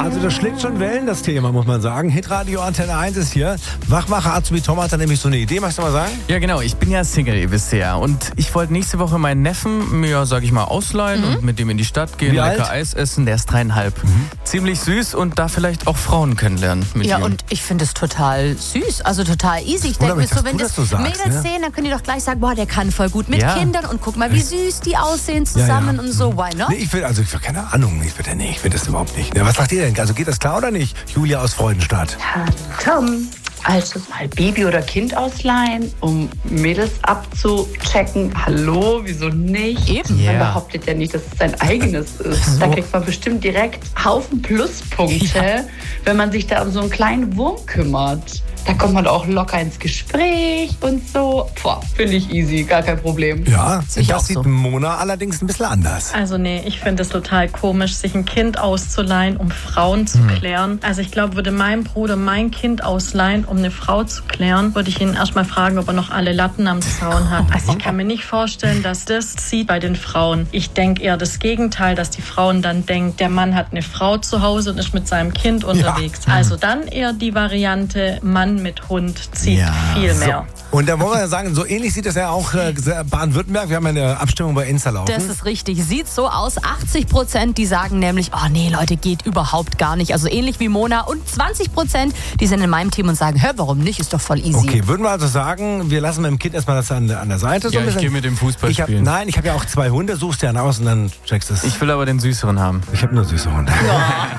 Also das schlägt schon Wellen, das Thema, muss man sagen. Hitradio Antenne 1 ist hier. Wachmacher Azubi Tom hat da nämlich so eine Idee. Magst du mal sagen? Ja, genau. Ich bin ja Single, ihr wisst ja. Und ich wollte nächste Woche meinen Neffen mir, sag ich mal, ausleihen und mit dem in die Stadt gehen, lecker Eis essen. Der ist 3,5. Ziemlich süß und da vielleicht auch Frauen kennenlernen mit ihm. Und ich finde es total süß, also total easy. Ich denke mir so, wenn das Mädels sehen, dann können die doch gleich sagen, boah, der kann voll gut mit Kindern und guck mal, wie süß die aussehen zusammen und so. Why not? Nee, ich will keine Ahnung. Ich will das überhaupt nicht. Ja, was sagt ihr denn? Also geht das klar oder nicht? Julia aus Freudenstadt. Tom, also mal Baby oder Kind ausleihen, um Mädels abzuchecken. Hallo, wieso nicht? Eben. Man behauptet ja nicht, dass es sein eigenes ist. Da kriegt man bestimmt direkt Haufen Pluspunkte, wenn man sich da um so einen kleinen Wurm kümmert. Da kommt man auch locker ins Gespräch und so. Boah, finde ich easy, gar kein Problem. Ja, das sieht Mona allerdings ein bisschen anders. Also nee, ich finde es total komisch, sich ein Kind auszuleihen, um Frauen zu klären. Also ich glaube, würde mein Bruder mein Kind ausleihen, um eine Frau zu klären, würde ich ihn erstmal fragen, ob er noch alle Latten am Zaun hat. Also ich kann mir nicht vorstellen, dass das zieht bei den Frauen. Ich denke eher das Gegenteil, dass die Frauen dann denken, der Mann hat eine Frau zu Hause und ist mit seinem Kind unterwegs. Also dann eher die Variante, Mann mit Hund zieht viel mehr. So. Und da wollen wir ja sagen, so ähnlich sieht das ja auch Baden-Württemberg. Wir haben ja eine Abstimmung bei Insta laufen. Das ist richtig. Sieht so aus. 80%, die sagen nämlich, oh nee, Leute, geht überhaupt gar nicht. Also ähnlich wie Mona. Und 20%, die sind in meinem Team und sagen, hör, warum nicht? Ist doch voll easy. Okay, würden wir also sagen, wir lassen mit dem Kind erstmal das an der Seite. Ja, ich gehe mit dem Fußball spielen. Ich habe ja auch 2 Hunde. Suchst dir einen aus und dann checkst du es. Ich will aber den süßeren haben. Ich habe nur süße Hunde. Ja.